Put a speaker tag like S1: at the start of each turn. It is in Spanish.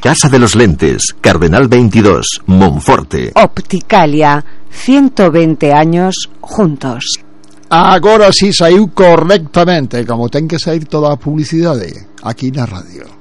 S1: Casa de los Lentes, Cardenal 22, Monforte.
S2: Opticalia, 120 años juntos.
S3: Agora sí saiu correctamente, como ten que sair toda a publicidade aquí na radio.